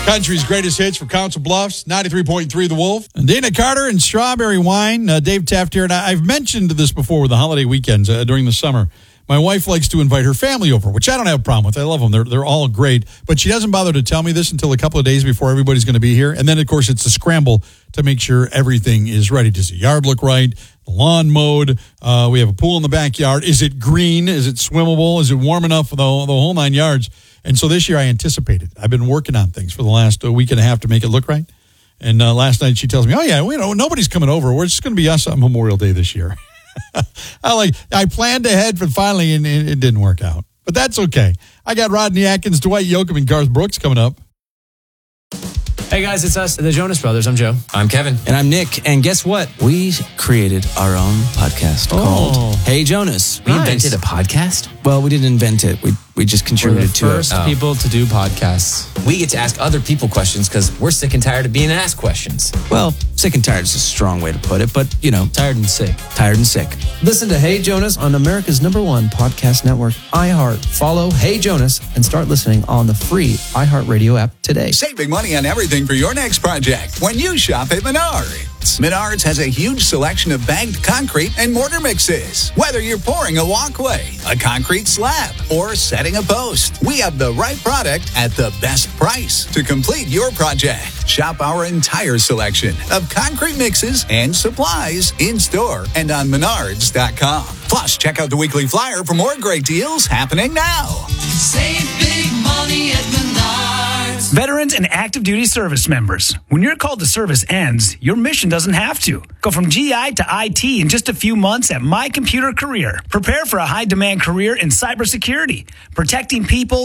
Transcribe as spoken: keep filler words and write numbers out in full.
Country's greatest hits for Council Bluffs, ninety-three point three The Wolf. And Dana Carter and Strawberry Wine. Uh, Dave Taft here. And I, I've mentioned this before with the holiday weekends uh, during the summer. My wife likes to invite her family over, which I don't have a problem with. I love them. They're, they're all great. But she doesn't bother to tell me this until a couple of days before everybody's going to be here. And then, of course, it's a scramble to make sure everything is ready. Does the yard look right? The lawn mowed? Uh, we have a pool in the backyard. Is it green? Is it swimmable? Is it warm enough for the, the whole nine yards? And so this year I anticipated. I've been working on things for the last uh, week and a half to make it look right. And uh, last night she tells me, oh, yeah, we, you know, nobody's coming over. We're just going to be us on Memorial Day this year. I like. I planned ahead, but finally it, it didn't work out. But that's okay. I got Rodney Atkins, Dwight Yoakam, and Garth Brooks coming up. Hey guys, it's us, the Jonas Brothers. I'm Joe. I'm Kevin. And I'm Nick. And guess what? We created our own podcast Oh. called Hey Jonas. We Nice. invented a podcast. Well, we didn't invent it. We we just We're the contributed to first it. Oh. people to do podcasts. We get to ask other people questions because we're sick and tired of being asked questions. Well, sick and tired is a strong way to put it, but, you know, Tired and sick. tired and sick. Listen to Hey Jonas on America's number one podcast network, iHeart. Follow Hey Jonas and start listening on the free iHeartRadio app today. Save big money on everything for your next project when you shop at Menards. Menards has a huge selection of bagged concrete and mortar mixes. Whether you're pouring a walkway, a concrete slab, or setting a post, we have the right product at the best price to complete your project. Shop our entire selection of concrete mixes and supplies in-store and on menards dot com. Plus, check out the weekly flyer for more great deals happening now. Save big money at Menards. Veterans and active duty service members, when your call to service ends, your mission doesn't have to. Go from G I to I T in just a few months at My Computer Career. Prepare for a high demand career in cybersecurity, protecting people